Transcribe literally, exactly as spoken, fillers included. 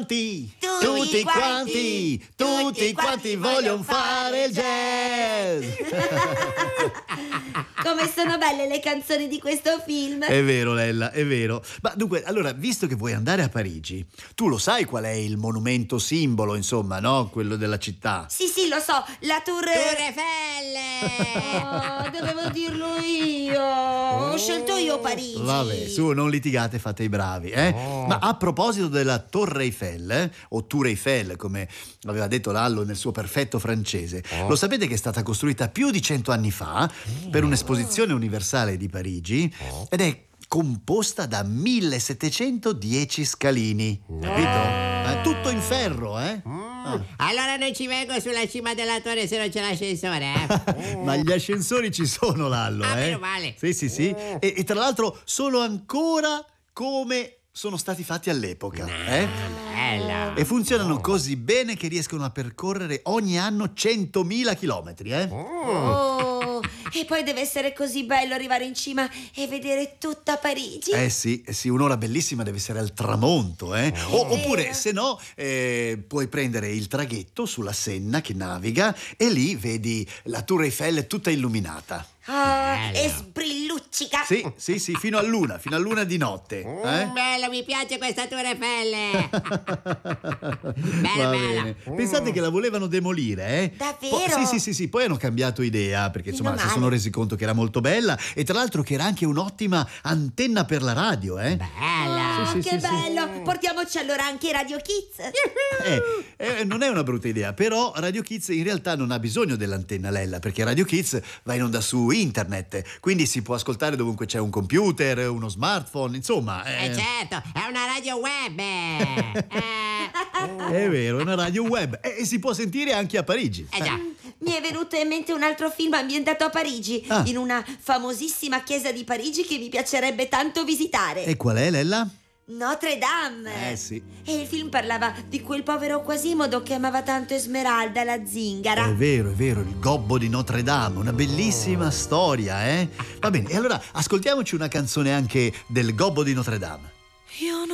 Tutti, Tutti quanti, tutti quanti vogliono fare il jazz. Come sono belle le canzoni di questo film. È vero, Lella, è vero. Ma dunque, allora, visto che vuoi andare a Parigi, tu lo sai qual è il monumento simbolo, insomma, no? Quello della città. Sì, sì, lo so, la Tour Tour Eiffel! Oh, dovevo dirlo io. Ho scelto io Parigi. Vabbè, su, non litigate, fate i bravi, eh? Oh. Ma a proposito della Torre Eiffel, eh, o Tour Eiffel, come aveva detto Lallo nel suo perfetto francese, Oh. lo sapete che è stata costruita più di cento anni fa per un'esposizione universale di Parigi Oh. ed è composta da millesettecentodieci scalini, capito? Eh, tutto in ferro, eh? Mm. Allora non ci vengo sulla cima della torre se non c'è l'ascensore, eh? Ma gli ascensori ci sono, Lallo, Ah, eh? meno male. Sì, sì, sì. E, e tra l'altro sono ancora come sono stati fatti all'epoca, eh? Bella. E funzionano così bene che riescono a percorrere ogni anno centomila chilometri, eh? Oh, e poi deve essere così bello arrivare in cima e vedere tutta Parigi. Eh sì, eh sì, un'ora bellissima deve essere al tramonto, eh? O- Vero. oppure, se no, eh, puoi prendere il traghetto sulla Senna che naviga e lì vedi la Tour Eiffel tutta illuminata. Ah, Bello. e sbrilluccica. Sì, sì, sì, fino a luna, fino a luna di notte. Eh? Mm, bello, mi piace questa Tour Eiffel. Va bella. bene. Pensate che la volevano demolire, eh? Davvero? Po- sì, sì, sì, sì, poi hanno cambiato idea perché insomma Meno si male. sono resi conto che era molto bella e tra l'altro che era anche un'ottima antenna per la radio, eh? Bella. Oh, Sì, sì, che sì, sì. bello. Portiamoci allora anche i Radio Kids. Eh, eh, non è una brutta idea, però Radio Kids in realtà non ha bisogno dell'antenna Lella, perché Radio Kids va in onda su internet, quindi si può ascoltare dovunque c'è un computer, uno smartphone, insomma. Eh eh, certo, è una radio web. Eh, È vero, è una radio web e, e si può sentire anche a Parigi. eh già. Mi è venuto in mente un altro film ambientato a Parigi, Ah. in una famosissima chiesa di Parigi che mi piacerebbe tanto visitare. E qual è, Lella? Notre Dame. Eh sì. E il film parlava di quel povero Quasimodo che amava tanto Esmeralda, la zingara. È vero, è vero, il gobbo di Notre Dame, una bellissima storia, eh? Va bene, e allora ascoltiamoci una canzone anche del gobbo di Notre Dame. Io non